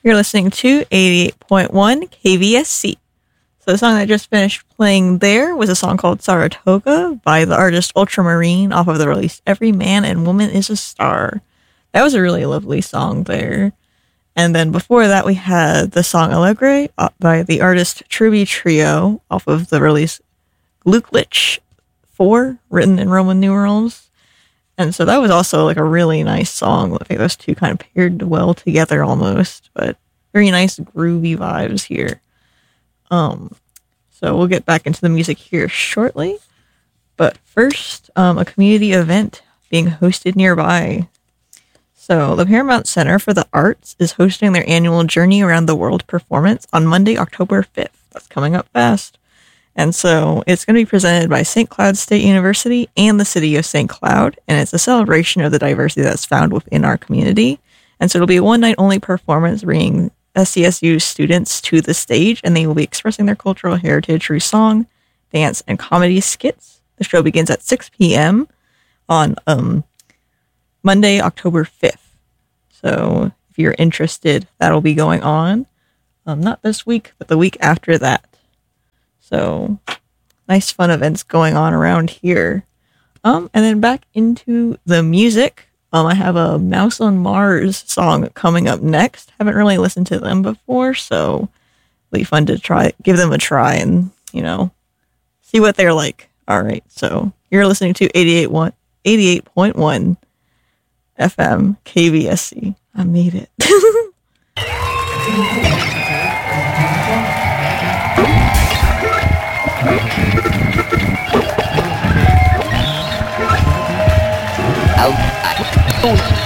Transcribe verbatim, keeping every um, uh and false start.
You're listening to eighty-eight point one K V S C. So the song that just finished playing there was a song called Saratoga by the artist Ultramarine off of the release Every Man and Woman is a Star. That was a really lovely song there. And then before that, we had the song Allegre by the artist Truby Trio off of the release Glücklich four, written in Roman numerals. And so that was also like a really nice song. I think those two kind of paired well together almost, but very nice groovy vibes here. Um, so we'll get back into the music here shortly. But first, um, a community event being hosted nearby. So the Paramount Center for the Arts is hosting their annual Journey Around the World performance on Monday, October fifth. That's coming up fast. And so it's going to be presented by Saint Cloud State University and the city of Saint Cloud. And it's a celebration of the diversity that's found within our community. And so it'll be a one night only performance bringing S C S U students to the stage, and they will be expressing their cultural heritage through song, dance, and comedy skits. The show begins at six p.m. on um, Monday, October fifth. So if you're interested, that'll be going on. Um, not this week, but the week after that. So, nice fun events going on around here. Um, and then back into the music. Um, I have a Mouse on Mars song coming up next. Haven't really listened to them before, so it'll be fun to try, give them a try and, you know, see what they're like. All right, so you're listening to eighty-eight point one F M K V S C. I made it. Out.